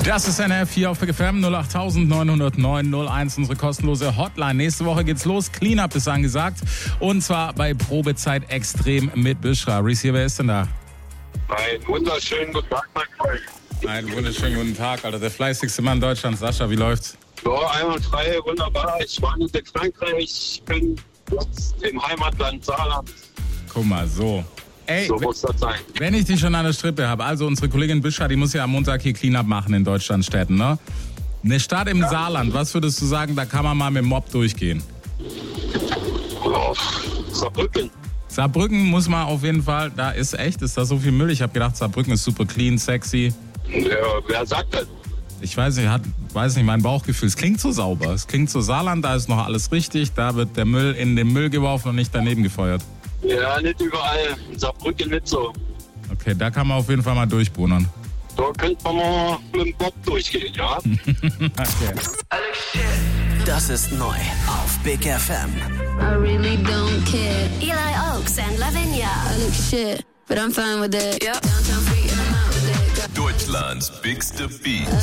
Justice NF hier auf PGFM 08909 unsere kostenlose Hotline. Nächste Woche geht's los. Cleanup ist angesagt. Und zwar bei Probezeit extrem mit Bishra. Reese, wer ist denn da? Einen wunderschönen guten Tag, mein Freund. Einen wunderschönen guten Tag, Alter. Der fleißigste Mann Deutschlands. Sascha, wie läuft's? Ja, einwandfrei, wunderbar. Ich war nicht in Frankreich. Ich bin jetzt im Heimatland Saarland. Guck mal, so. Ey, So muss das sein. wenn ich dich schon an der Strippe habe, also unsere Kollegin Bishra, die muss ja am Montag hier Cleanup machen in Deutschlandstädten, ne? Eine Stadt im Saarland, was würdest du sagen, da kann man mal mit dem Mob durchgehen? Oh, Saarbrücken. Saarbrücken muss man auf jeden Fall, da ist da so viel Müll. Ich habe gedacht, Saarbrücken ist super clean, sexy. Ja, wer sagt das? Ich weiß nicht, mein Bauchgefühl. Es klingt so sauber. Es klingt so Saarland, da ist noch alles richtig. Da wird der Müll in den Müll geworfen und nicht daneben gefeuert. Ja, nicht überall. In Saarbrücken nicht so. Okay, da kann man auf jeden Fall mal durchbrunnern. Da könnte man mal mit dem Bob durchgehen, ja? Okay. Das ist neu auf Big FM. I really don't care. Eli Oaks and Lavinia. I look shit, but I'm fine with that. Yep. Downtown free and I'm out with that. Deutschlands bigste Beat.